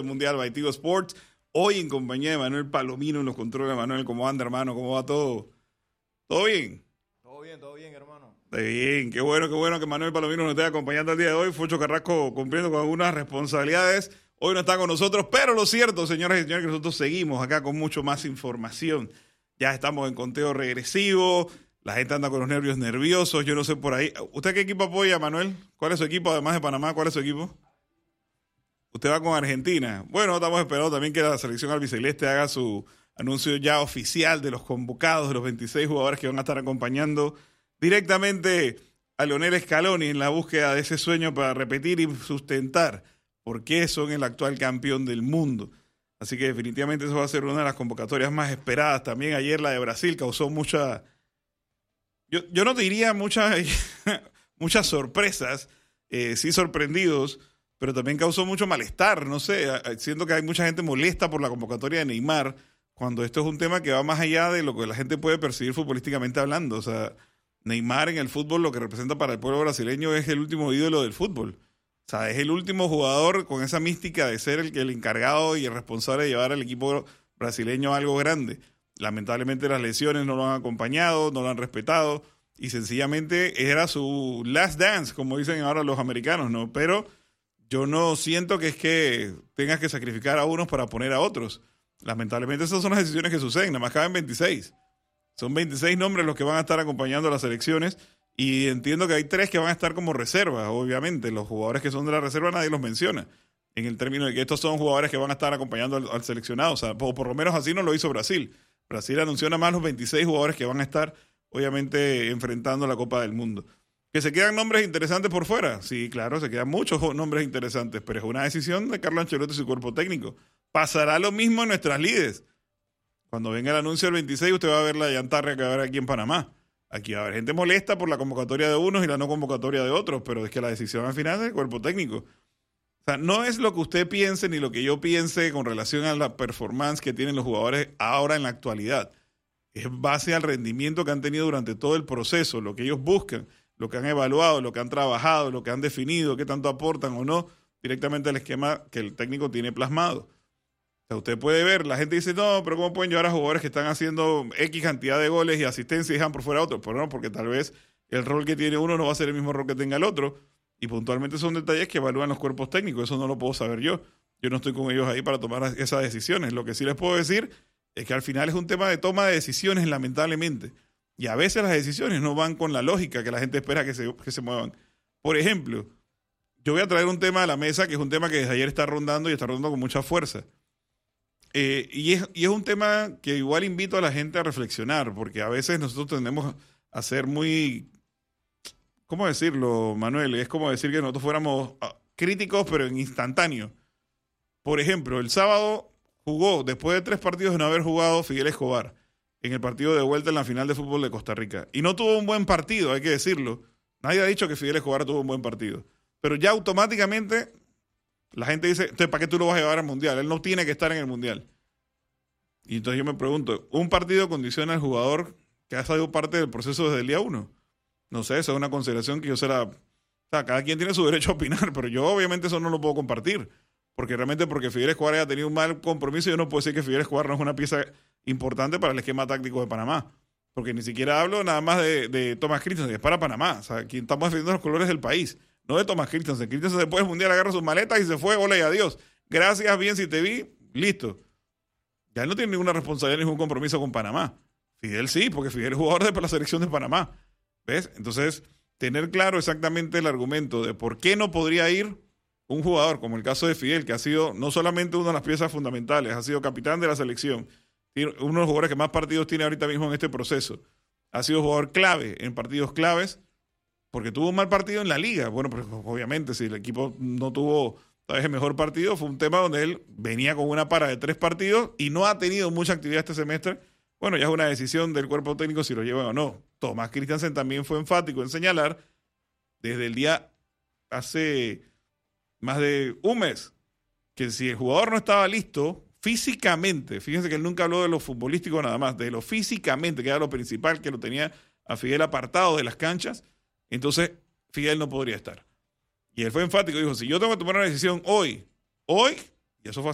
Mundial by Tigo Sports. Hoy en compañía de Manuel Palomino en los controles. Manuel, ¿cómo anda, hermano? ¿Cómo va todo? ¿Todo bien? Todo bien, hermano. Está bien, qué bueno que Manuel Palomino nos esté acompañando el día de hoy. Fucho Carrasco cumpliendo con algunas responsabilidades. Hoy no está con nosotros, pero lo cierto, señoras y señores, que nosotros seguimos acá con mucho más información. Ya estamos en conteo regresivo. La gente anda con los nervios nerviosos. Yo no sé por ahí. ¿Usted qué equipo apoya, Manuel? ¿Cuál es su equipo, además de Panamá? ¿Cuál es su equipo? Usted va con Argentina. Bueno, estamos esperando también que la selección albiceleste haga su anuncio ya oficial de los convocados, de los 26 jugadores que van a estar acompañando directamente a Lionel Scaloni en la búsqueda de ese sueño para repetir y sustentar por qué son el actual campeón del mundo. Así que definitivamente eso va a ser una de las convocatorias más esperadas. También ayer la de Brasil causó mucha... Yo no diría muchas sorpresas, sí sorprendidos, pero también causó mucho malestar. No sé, siento que hay mucha gente molesta por la convocatoria de Neymar, cuando esto es un tema que va más allá de lo que la gente puede percibir futbolísticamente hablando. O sea, Neymar en el fútbol, lo que representa para el pueblo brasileño, es el último ídolo del fútbol. O sea, es el último jugador con esa mística de ser el encargado y el responsable de llevar al equipo brasileño a algo grande. Lamentablemente las lesiones no lo han acompañado, no lo han respetado y sencillamente era su last dance, como dicen ahora los americanos, ¿no? Pero yo no siento que es que tengas que sacrificar a unos para poner a otros. Lamentablemente esas son las decisiones que suceden, nada más caben 26. Son 26 nombres los que van a estar acompañando a las selecciones y entiendo que hay 3 que van a estar como reserva, obviamente. Los jugadores que son de la reserva nadie los menciona, en el término de que estos son jugadores que van a estar acompañando al seleccionado. O sea, por lo menos así no lo hizo Brasil. Brasil anunció nada más los 26 jugadores que van a estar, obviamente, enfrentando la Copa del Mundo. ¿Que se quedan nombres interesantes por fuera? Sí, claro, se quedan muchos nombres interesantes, pero es una decisión de Carlo Ancelotti y su cuerpo técnico. Pasará lo mismo en nuestras lides. Cuando venga el anuncio del 26, usted va a ver la llantarra que va a haber aquí en Panamá. Aquí va a haber gente molesta por la convocatoria de unos y la no convocatoria de otros, pero es que la decisión al final es del cuerpo técnico. O sea, no es lo que usted piense ni lo que yo piense con relación a la performance que tienen los jugadores ahora en la actualidad. Es base al rendimiento que han tenido durante todo el proceso, lo que ellos buscan, lo que han evaluado, lo que han trabajado, lo que han definido, qué tanto aportan o no directamente al esquema que el técnico tiene plasmado. O sea, usted puede ver, la gente dice, no, pero ¿cómo pueden llevar a jugadores que están haciendo X cantidad de goles y asistencia y dejan por fuera a otros? Pues no, porque tal vez el rol que tiene uno no va a ser el mismo rol que tenga el otro. Y puntualmente son detalles que evalúan los cuerpos técnicos. Eso no lo puedo saber yo. Yo no estoy con ellos ahí para tomar esas decisiones. Lo que sí les puedo decir es que al final es un tema de toma de decisiones, lamentablemente. Y a veces las decisiones no van con la lógica que la gente espera que se muevan. Por ejemplo, yo voy a traer un tema a la mesa que es un tema que desde ayer está rondando y está rondando con mucha fuerza. Y es un tema que igual invito a la gente a reflexionar, porque a veces nosotros tendemos a ser muy... ¿Cómo decirlo, Manuel? Es como decir que nosotros fuéramos críticos, pero en instantáneo. Por ejemplo, el sábado jugó, después de 3 partidos de no haber jugado, Fidel Escobar en el partido de vuelta en la final de fútbol de Costa Rica. Y no tuvo un buen partido, hay que decirlo. Nadie ha dicho que Fidel Escobar tuvo un buen partido. Pero ya automáticamente la gente dice, entonces, ¿para qué tú lo vas a llevar al Mundial? Él no tiene que estar en el Mundial. Y entonces yo me pregunto, ¿un partido condiciona al jugador que ha sido parte del proceso desde el día 1? No sé, esa es una consideración que yo se la... O sea, cada quien tiene su derecho a opinar, pero yo obviamente eso no lo puedo compartir. Porque realmente porque Fidel Escobar haya tenido un mal compromiso, yo no puedo decir que Fidel Escobar no es una pieza importante para el esquema táctico de Panamá. Porque ni siquiera hablo nada más de Thomas Christensen, que es para Panamá. O sea, aquí estamos defendiendo los colores del país, no de Thomas Christensen. Christensen después del Mundial agarra sus maletas y se fue, hola y adiós. Gracias, bien, si te vi, listo. Ya él no tiene ninguna responsabilidad ni ningún compromiso con Panamá. Fidel sí, porque Fidel es jugador de la selección de Panamá. ¿Ves? Entonces, tener claro exactamente el argumento de por qué no podría ir un jugador, como el caso de Fidel, que ha sido no solamente una de las piezas fundamentales, ha sido capitán de la selección, uno de los jugadores que más partidos tiene ahorita mismo en este proceso, ha sido jugador clave en partidos claves, porque tuvo un mal partido en la liga. Bueno, pues obviamente si el equipo no tuvo tal vez el mejor partido, fue un tema donde él venía con una para de 3 partidos y no ha tenido mucha actividad este semestre. Bueno, ya es una decisión del cuerpo técnico si lo llevan o no. Thomas Christensen también fue enfático en señalar desde el día hace más de un mes que si el jugador no estaba listo físicamente, fíjense que él nunca habló de lo futbolístico nada más, de lo físicamente, que era lo principal, que lo tenía a Fidel apartado de las canchas, entonces Fidel no podría estar. Y él fue enfático, dijo, si yo tengo que tomar una decisión hoy, y eso fue